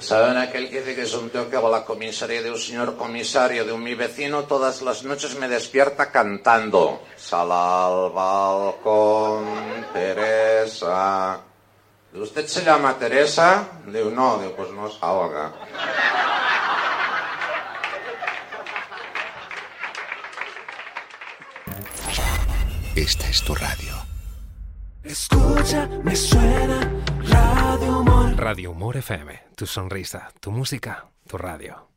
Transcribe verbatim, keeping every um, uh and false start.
¿Saben aquel que dice que es un tío que va a la comisaría de un señor comisario, de un mi vecino, todas las noches me despierta cantando? Sal al balcón, Teresa. ¿Usted se llama Teresa? Digo, no, digo, pues no salga. Esta es tu radio. Escucha, me suena Radio Humor. Radio Humor F M, tu sonrisa, tu música, tu radio.